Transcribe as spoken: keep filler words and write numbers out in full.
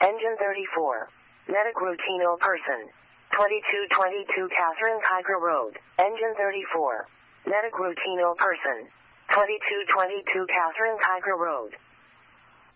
Engine thirty-four. Medic Routino person. twenty-two twenty-two Catherine Tiger Road. Engine thirty-four. Medic Routino person. twenty-two twenty-two Catherine Tiger Road.